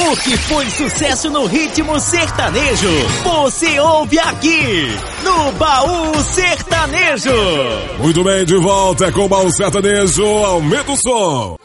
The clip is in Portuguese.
O que foi sucesso no ritmo sertanejo, você ouve aqui, no Baú Sertanejo. Muito bem, de volta com o Baú Sertanejo. Aumenta o som.